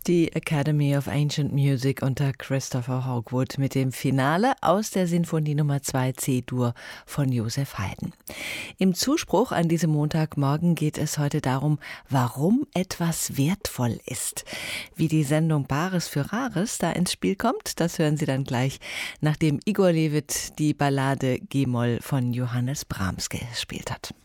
Die Academy of Ancient Music unter Christopher Hogwood mit dem Finale aus der Sinfonie Nummer 2 C-Dur von Joseph Haydn. Im Zuspruch an diesem Montagmorgen geht es heute darum, warum etwas wertvoll ist. Wie die Sendung Bares für Rares da ins Spiel kommt, das hören Sie dann gleich, nachdem Igor Levit die Ballade G-Moll von Johannes Brahms gespielt hat.